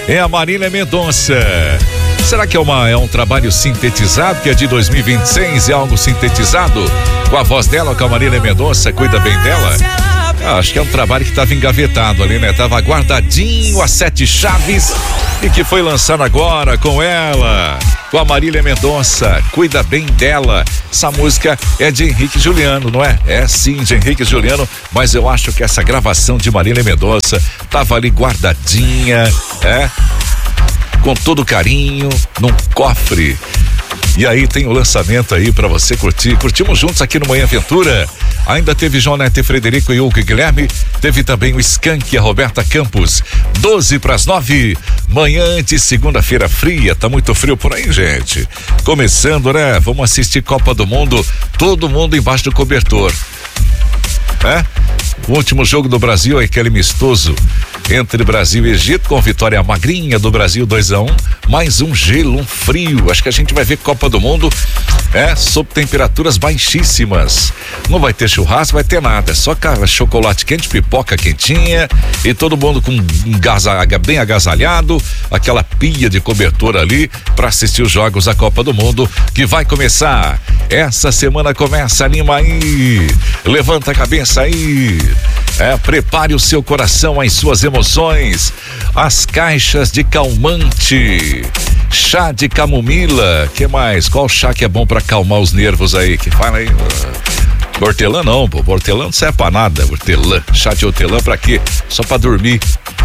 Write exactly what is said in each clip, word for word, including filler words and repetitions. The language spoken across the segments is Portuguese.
é a Marília Mendonça. Será que é, uma, é um trabalho sintetizado, que é de dois mil e vinte e seis, é algo sintetizado com a voz dela, com a Marília Mendonça, cuida bem dela? Ah, acho que é um trabalho que estava engavetado ali, né? Tava guardadinho a sete chaves e que foi lançado agora com ela, com a Marília Mendonça, cuida bem dela. Essa música é de Henrique e Juliano, não é? É sim, de Henrique e Juliano, mas eu acho que essa gravação de Marília Mendonça tava ali guardadinha, é? Com todo carinho, num cofre. E aí tem o lançamento aí pra você curtir. Curtimos juntos aqui no Manhã Aventura. Ainda teve João Neto e Frederico e Hugo e Guilherme. Teve também o Skank e a Roberta Campos. doze para as nove. Manhã de segunda-feira fria. Tá muito frio por aí, gente. Começando, né? Vamos assistir Copa do Mundo. Todo mundo embaixo do cobertor. É? O último jogo do Brasil é aquele amistoso entre Brasil e Egito, com vitória magrinha do Brasil dois a um, mais um gelo, um frio. Acho que a gente vai ver Copa do Mundo é sob temperaturas baixíssimas. Não vai ter churrasco, vai ter nada, é só chocolate quente, pipoca quentinha e todo mundo com um gasa, bem agasalhado, aquela pia de cobertor ali para assistir os jogos da Copa do Mundo, que vai começar. Essa semana começa, anima aí, levanta a cabeça aí, é, prepare o seu coração às suas emoções. As caixas de calmante, chá de camomila, que mais? Qual chá que é bom para acalmar os nervos aí? Que fala aí. Hortelã não, pô, hortelã não serve pra nada. Hortelã, chá de hortelã pra quê? Só pra dormir.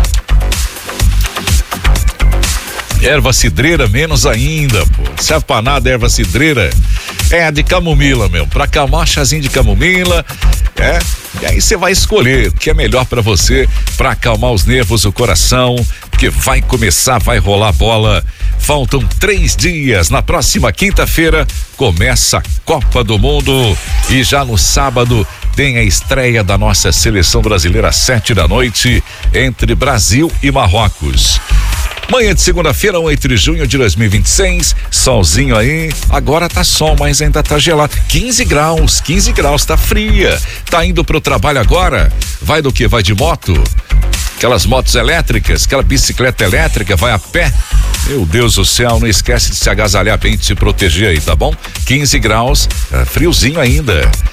Erva cidreira, menos ainda, pô. Não serve pra nada, erva cidreira. É de camomila mesmo, pra acalmar, chazinho de camomila, é, e aí você vai escolher o que é melhor pra você, pra acalmar os nervos, o coração, porque vai começar, vai rolar bola. Faltam três dias, na próxima quinta-feira começa a Copa do Mundo e já no sábado tem a estreia da nossa seleção brasileira às sete da noite entre Brasil e Marrocos. Manhã de segunda-feira, oito de junho de dois mil e vinte e seis, solzinho aí, agora tá sol, mas ainda tá gelado, quinze graus, quinze graus, tá fria, tá indo pro trabalho agora, vai do que? Vai de moto? Aquelas motos elétricas, aquela bicicleta elétrica, vai a pé? Meu Deus do céu, não esquece de se agasalhar bem, de se proteger aí, tá bom? quinze graus, é, friozinho ainda,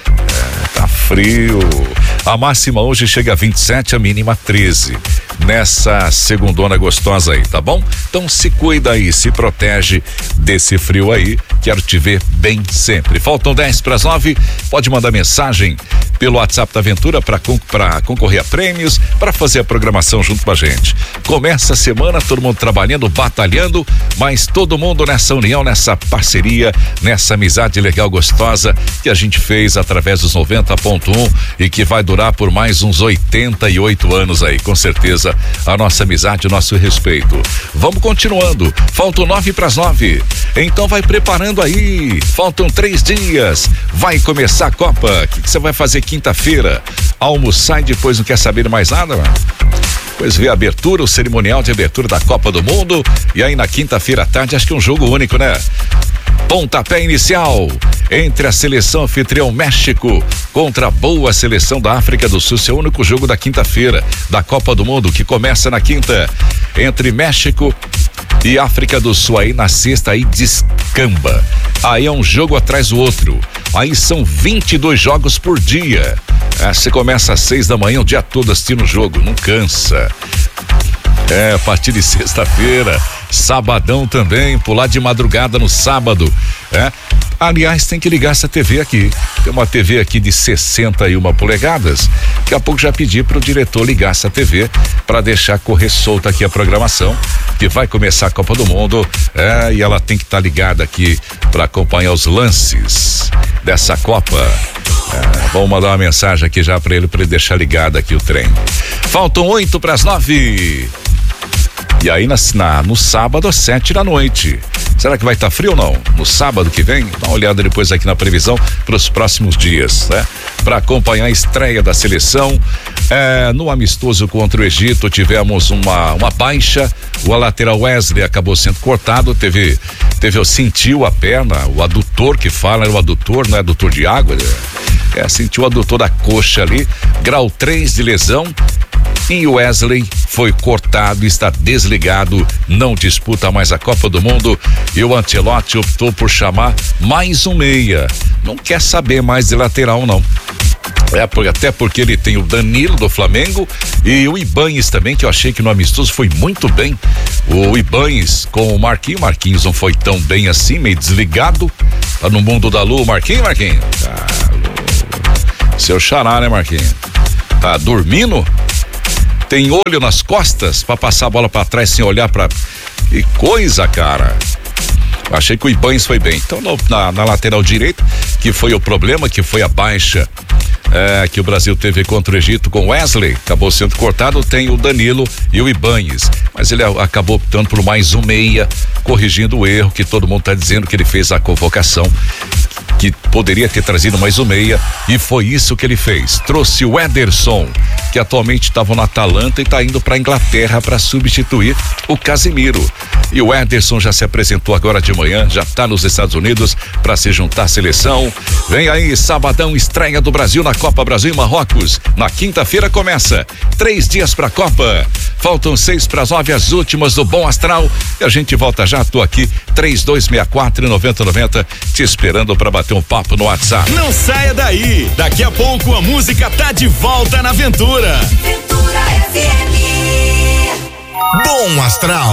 é, tá frio. A máxima hoje chega a vinte e sete, a mínima treze. Nessa segundona gostosa aí, tá bom? Então se cuida aí, se protege desse frio aí. Quero te ver bem sempre. Faltam dez para as nove. Pode mandar mensagem pelo WhatsApp da Aventura para para concorrer a prêmios, para fazer a programação junto com a gente. Começa a semana, todo mundo trabalhando, batalhando, mas todo mundo nessa união, nessa parceria, nessa amizade legal, gostosa que a gente fez através dos noventa ponto um e que vai durar por mais uns oitenta e oito anos aí, com certeza, a nossa amizade, o nosso respeito. Vamos continuando. Faltam nove para as nove. Então vai preparando aí. Faltam três dias. Vai começar a Copa. O que você vai fazer quinta-feira? Almoçar e depois não quer saber mais nada, mano? Pois vê a abertura, o cerimonial de abertura da Copa do Mundo. E aí na quinta-feira à tarde, acho que é um jogo único, né? Pontapé inicial entre a seleção anfitrião México contra a boa seleção da África do Sul. Esse é o único jogo da quinta-feira da Copa do Mundo, que começa na quinta entre México e África do Sul. Aí na sexta aí descamba. Aí é um jogo atrás do outro. Aí são vinte e dois jogos por dia. É, você começa às seis da manhã o dia todo assistindo o jogo, não cansa. É, a partir de sexta-feira, sabadão também, pular de madrugada no sábado, é. Aliás, tem que ligar essa T V aqui. Tem uma T V aqui de sessenta e uma polegadas. Daqui a pouco já pedi pro diretor ligar essa T V para deixar correr solta aqui a programação, que vai começar a Copa do Mundo, é, e ela tem que estar tá ligada aqui para acompanhar os lances dessa Copa. É, vamos mandar uma mensagem aqui já para ele, para ele deixar ligado aqui o trem. Faltam oito para as nove. E aí na, na, no sábado às sete da noite. Será que vai estar tá frio ou não? No sábado que vem? Dá uma olhada depois aqui na previsão para os próximos dias, né? Para acompanhar a estreia da seleção. É, no amistoso contra o Egito tivemos uma, uma baixa. O lateral Wesley acabou sendo cortado. Teve, teve, sentiu a perna, o adutor que fala, o adutor, não é adutor de água, é, sentiu o adutor da coxa ali, grau três de lesão. E o Wesley foi cortado, está desligado, não disputa mais a Copa do Mundo. E o Ancelotti optou por chamar mais um meia. Não quer saber mais de lateral, não. É, porque, até porque ele tem o Danilo do Flamengo e o Ibañez também, que eu achei que no amistoso foi muito bem. O Ibañez com o Marquinhos. Marquinhos não foi tão bem assim, meio desligado. Tá no mundo da lua. Marquinhos, Marquinhos. Tá, seu xará, né, Marquinhos? Tá dormindo? Tem olho nas costas pra passar a bola pra trás sem olhar pra... Que coisa, cara. Achei que o Ibañez foi bem. Então, no, na, na lateral direita, que foi o problema, que foi a baixa é, que o Brasil teve contra o Egito com Wesley, acabou sendo cortado, tem o Danilo e o Ibañez. Mas ele a, acabou optando por mais um meia, corrigindo o erro que todo mundo está dizendo que ele fez a convocação, que poderia ter trazido mais um meia, e foi isso que ele fez. Trouxe o Ederson, que atualmente estava no Atalanta e está indo para a Inglaterra para substituir o Casemiro. E o Ederson já se apresentou agora de manhã, já está nos Estados Unidos para se juntar à seleção. Vem aí, sabadão, estreia do Brasil na Copa Brasil e Marrocos. Na quinta-feira começa. Três dias para a Copa. Faltam seis para as nove, as últimas do Bom Astral. E a gente volta já. Tô aqui, três dois seis quatro, nove zero nove zero, te esperando para bater um papo no WhatsApp. Não saia daí. Daqui a pouco a música tá de volta na Aventura. Aventura F M. Bom Astral.